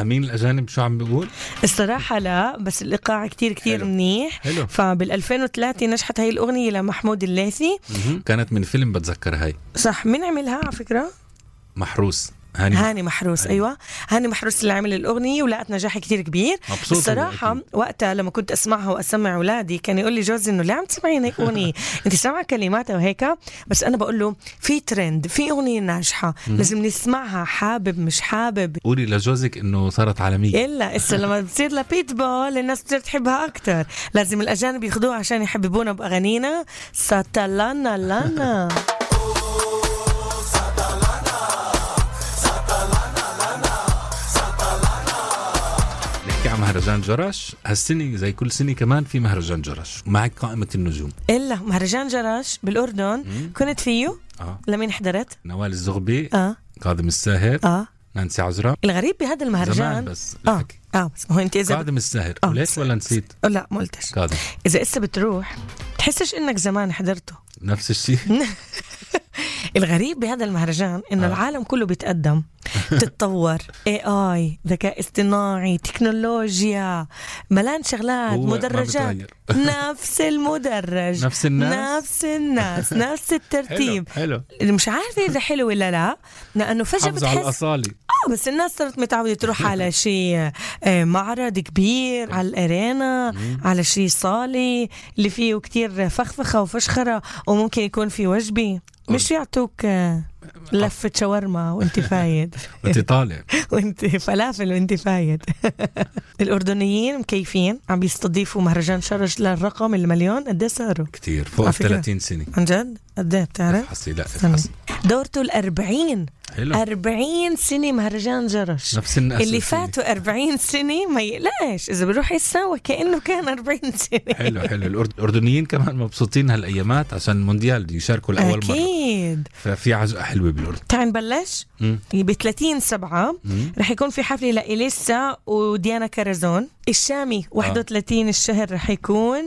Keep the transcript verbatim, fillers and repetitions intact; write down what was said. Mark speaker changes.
Speaker 1: فاهمين الأجانب شو عم بيقول؟
Speaker 2: الصراحة لا، بس الإيقاع كتير كتير
Speaker 1: حلو.
Speaker 2: منيح.
Speaker 1: حلو.
Speaker 2: فبال2003 نجحت هاي الأغنية لمحمود الليثي.
Speaker 1: كانت من فيلم بتذكر هاي.
Speaker 2: صح، مين عملها على فكرة؟
Speaker 1: محروس. هاني,
Speaker 2: هاني محروس. أيوة. أيوة هاني محروس اللي عمل الأغنية ولقت نجاح كتير كبير. الصراحة وقتها لما كنت أسمعها وأسمع أولادي كان يقول لي جوزي إنه ليه عم تسمعين هيك أغنية أنت سامعة كلماتها وهيك، بس أنا بقول له في ترند، في أغنية ناجحة لازم نسمعها، حابب مش حابب.
Speaker 1: قولي لجوزك إنه صارت عالمية.
Speaker 2: إلا إسا لما بتصير لبيتبول الناس بتصير تحبها أكتر، لازم الأجانب ياخدوها عشان يحببونا بأغانينا. ساتلانا لانا
Speaker 1: مهرجان جرش هالسنة زي كل سنة كمان في مهرجان جرش معك قائمة النجوم.
Speaker 2: إلا مهرجان جرش بالأردن مم. كنت فيه. آه. لمين حضرت؟
Speaker 1: نوال الزغبي.
Speaker 2: آه.
Speaker 1: كاظم الساهر.
Speaker 2: آه.
Speaker 1: نانسي عجرم.
Speaker 2: الغريب بهذا المهرجان
Speaker 1: زمان بس
Speaker 2: آه. آه بس هو أنت إذا
Speaker 1: كاظم الساهر
Speaker 2: آه.
Speaker 1: ليش ولا نسيت؟
Speaker 2: لا ما قلتش
Speaker 1: كاظم.
Speaker 2: إذا إسا بتروح تحسش إنك زمان حضرته
Speaker 1: نفس الشيء.
Speaker 2: الغريب بهذا المهرجان إنه آه. العالم كله بيتقدم تتطور، إيه آي، ذكاء اصطناعي، تكنولوجيا، ملان شغلات، مدرجات، نفس المدرج،
Speaker 1: نفس الناس
Speaker 2: نفس الناس نفس الترتيب.
Speaker 1: حلو. حلو.
Speaker 2: مش عارفة إذا حلو ولا لا، لأنه فجأة بتحس
Speaker 1: على الأصالي.
Speaker 2: آه بس الناس صارت متعودة تروح على شيء معرض كبير، على الأرينا، على شيء صالي اللي فيه كتير فخفخة وفشخرة وممكن يكون في وجبي، مش يعطوك لفة شاورما وانت فايد
Speaker 1: وانت طالع
Speaker 2: وانت فلافل وانت فايد. الأردنيين مكيفين عم بيستضيفوا مهرجان شرج للرقم المليون. قد ايه صاروا؟
Speaker 1: كتير فوق ثلاثين سنة عن
Speaker 2: جد. قد ايه بتعرف؟
Speaker 1: افحصي. لا افحصي.
Speaker 2: دورته الأربعين.
Speaker 1: حلو.
Speaker 2: أربعين سنة مهرجان جرش.
Speaker 1: نفس الناس
Speaker 2: اللي فاتوا أربعين سنة ما يقلقش إذا بيروح يساوي كأنه كان أربعين سنة.
Speaker 1: حلو حلو. الأردنيين كمان مبسوطين هالأيامات عشان المونديال يشاركوا لأول مرة.
Speaker 2: أكيد.
Speaker 1: ففي عجقة حلوة بالأردن.
Speaker 2: تعال نبلش. ب ثلاثين سبعة رح يكون في حفلة لإليسا وديانا كارزون. الشامي واحد وثلاثين آه. الشهر رح يكون